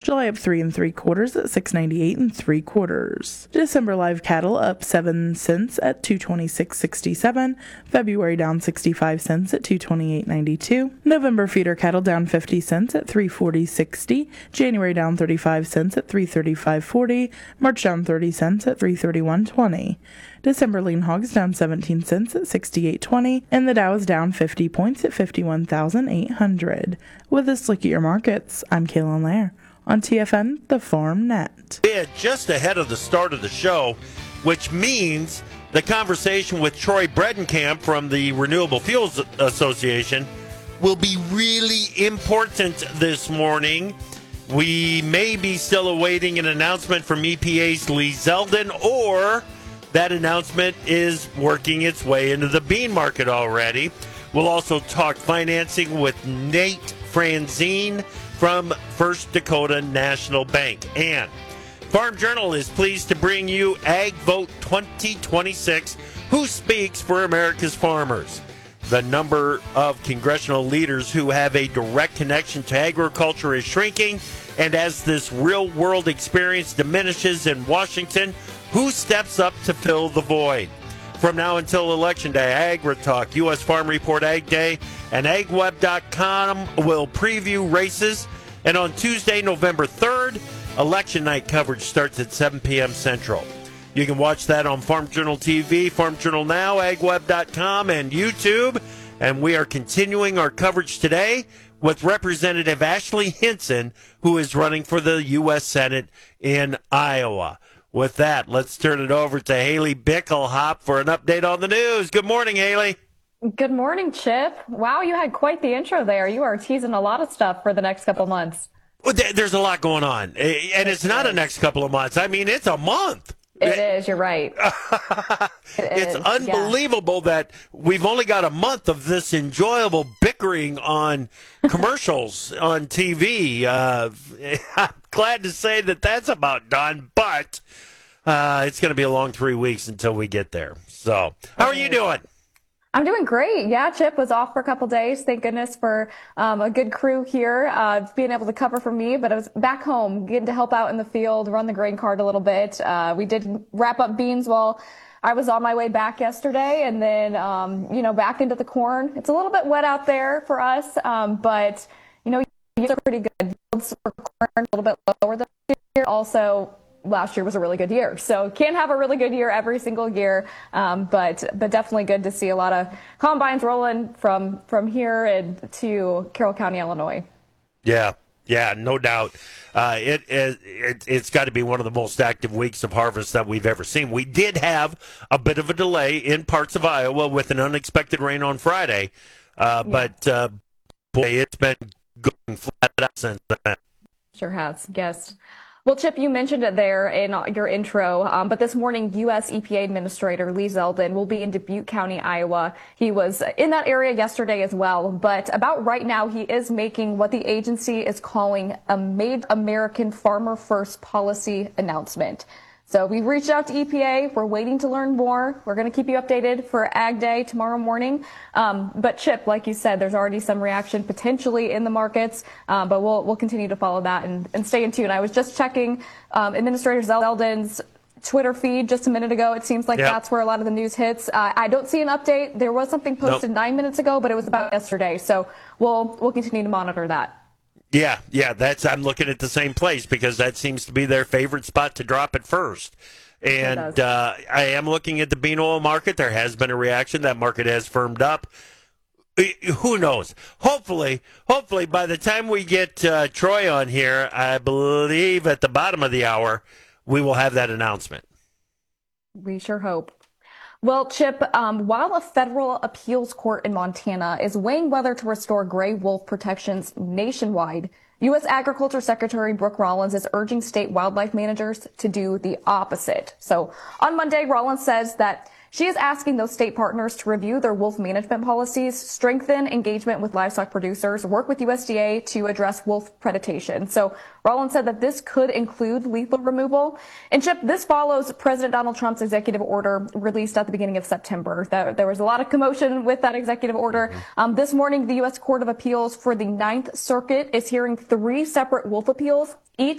July up 3 3/4 at 6.98 3/4. December live cattle up 7 cents at 226.67. February down 65 cents at 228.92. November feeder cattle down 50 cents at 340.60. January down 35 cents at 335.40. March down 30 cents at 331.20. December lean hogs down 17 cents at 68.20, and the Dow is down 50 points at 51,800. With this look at your markets, I'm Kaylin Lair on TFN, the Farm Net. Yeah, just ahead of the start of the show, which means the conversation with Troy Bredenkamp from the Renewable Fuels Association will be really important this morning. We may be still awaiting an announcement from EPA's Lee Zeldin, or that announcement is working its way into the bean market already. We'll also talk financing with Nate Franzine from First Dakota National Bank. And Farm Journal is pleased to bring you Ag Vote 2026, Who Speaks for America's Farmers? The number of congressional leaders who have a direct connection to agriculture is shrinking, and as this real-world experience diminishes in Washington, who steps up to fill the void? From now until Election Day, AgriTalk, U.S. Farm Report Ag Day, and AgWeb.com will preview races. And on Tuesday, November 3rd, Election Night coverage starts at 7 p.m. Central. You can watch that on Farm Journal TV, Farm Journal Now, AgWeb.com, and YouTube. And we are continuing our coverage today with Representative Ashley Hinson, who is running for the U.S. Senate in Iowa. With that, let's turn it over to Haley Bickelhop for an update on the news. Good morning, Haley. Good morning, Chip. Wow, you had quite the intro there. You are teasing a lot of stuff for the next couple months. Well, there's a lot going on, and it's not a next couple of months. I mean, it's a month. It is, you're right. It's unbelievable that we've only got a month of this enjoyable bickering on commercials on TV. I'm glad to say that that's about done, but it's going to be a long 3 weeks until we get there. So, how are you doing? I'm doing great. Yeah, Chip was off for a couple days. Thank goodness for a good crew here being able to cover for me. But I was back home getting to help out in the field, run the grain cart a little bit. We did wrap up beans while I was on my way back yesterday, and then back into the corn. It's a little bit wet out there for us, but yields are pretty good. Yields for corn a little bit lower than here. Also, last year was a really good year. So can't have a really good year every single year, but definitely good to see a lot of combines rolling from here and to Carroll County, Illinois. Yeah, no doubt. It's got to be one of the most active weeks of harvest that we've ever seen. We did have a bit of a delay in parts of Iowa with an unexpected rain on Friday, but boy, it's been going flat out since then. Sure has, yes. Well, Chip, you mentioned it there in your intro, but this morning, U.S. EPA Administrator Lee Zeldin will be in Dubuque County, Iowa. He was in that area yesterday as well, but about right now, he is making what the agency is calling a Made American Farmer First policy announcement. So we've reached out to EPA. We're waiting to learn more. We're going to keep you updated for Ag Day tomorrow morning. But Chip, like you said, there's already some reaction potentially in the markets, but we'll continue to follow that and stay in tune. I was just checking Administrator Zeldin's Twitter feed just a minute ago. It seems like that's where a lot of the news hits. I don't see an update. There was something posted 9 minutes ago, but it was about yesterday. So we'll continue to monitor that. Yeah, I'm looking at the same place because that seems to be their favorite spot to drop it first. And I am looking at the bean oil market. There has been a reaction. That market has firmed up. Who knows? Hopefully, by the time we get Troy on here, I believe at the bottom of the hour, we will have that announcement. We sure hope. Well, Chip, while a federal appeals court in Montana is weighing whether to restore gray wolf protections nationwide, U.S. Agriculture Secretary Brooke Rollins is urging state wildlife managers to do the opposite. So on Monday, Rollins says that she is asking those state partners to review their wolf management policies, strengthen engagement with livestock producers, work with USDA to address wolf predation. So Rollins said that this could include lethal removal. And Chip, this follows President Donald Trump's executive order released at the beginning of September. There was a lot of commotion with that executive order. This morning, the U.S. Court of Appeals for the Ninth Circuit is hearing 3 separate wolf appeals, each